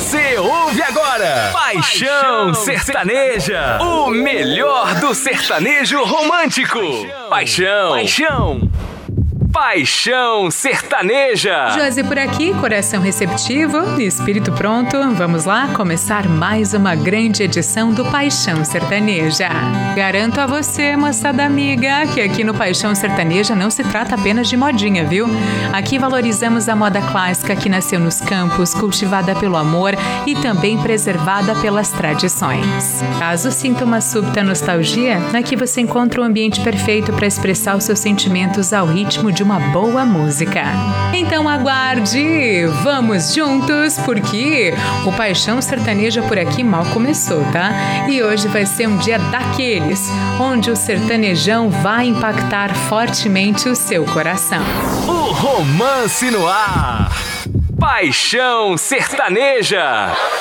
Você ouve agora Paixão Sertaneja, o melhor do sertanejo romântico. Paixão Sertaneja. Josi por aqui, coração receptivo e espírito pronto. Vamos lá começar mais uma grande edição do Paixão Sertaneja. Garanto a você, moçada amiga, que aqui no Paixão Sertaneja não se trata apenas de modinha, viu? Aqui valorizamos a moda clássica que nasceu nos campos, cultivada pelo amor e também preservada pelas tradições. Caso sinta uma súbita nostalgia, aqui você encontra o ambiente perfeito para expressar os seus sentimentos ao ritmo de uma boa música. Então aguarde, vamos juntos, porque o Paixão Sertaneja por aqui mal começou, tá? E hoje vai ser um dia daqueles, onde o sertanejão vai impactar fortemente o seu coração. O romance no ar. Paixão Sertaneja.